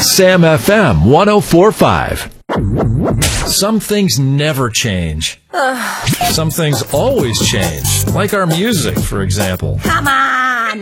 Sam FM 104.5. Some things never change. Some things always change, like our music, for example. Come on!